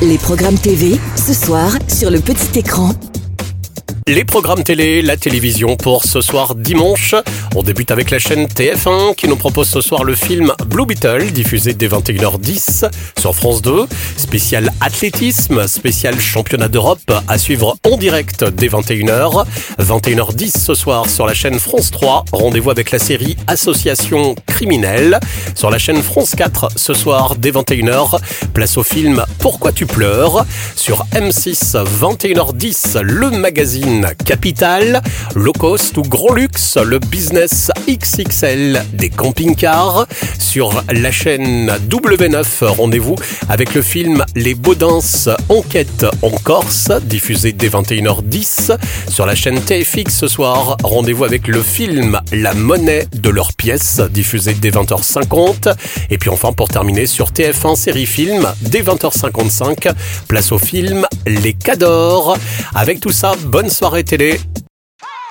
Les programmes TV, ce soir, sur le petit écran. Les programmes télé, la télévision pour ce soir dimanche. On débute avec la chaîne TF1 qui nous propose ce soir le film Blue Beetle, diffusé dès 21h10 sur France 2. Spécial athlétisme, spécial championnat d'Europe à suivre en direct dès 21h. 21h10 ce soir sur la chaîne France 3. Rendez-vous avec la série Association criminelle. Sur la chaîne France 4 ce soir dès 21h. Place au film Pourquoi tu pleures. Sur M6 21h10 le magazine Capital, low cost ou grand luxe, le business XXL des camping-cars. Sur la chaîne W9, rendez-vous avec le film Les Baudins enquête en Corse, diffusé dès 21h10. Sur la chaîne TFX ce soir, rendez-vous avec le film La monnaie de leurs pièces, diffusé dès 20h50. Et puis enfin, pour terminer, sur TF1 série film, dès 20h55, place au film Les Cadors. Avec tout ça, bonne soirée télé.